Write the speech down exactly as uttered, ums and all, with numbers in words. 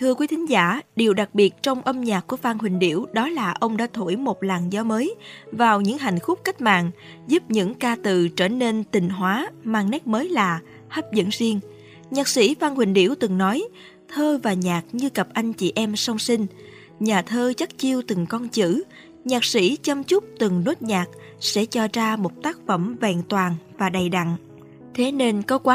Thưa quý thính giả, điều đặc biệt trong âm nhạc của Phan Huỳnh Điểu đó là ông đã thổi một làn gió mới vào những hành khúc cách mạng, giúp những ca từ trở nên tình hóa, mang nét mới lạ, hấp dẫn riêng. Nhạc sĩ Phan Huỳnh Điểu từng nói, thơ và nhạc như cặp anh chị em song sinh. Nhà thơ chắc chiêu từng con chữ, nhạc sĩ chăm chút từng nốt nhạc sẽ cho ra một tác phẩm vẹn toàn và đầy đặn. Thế nên có quá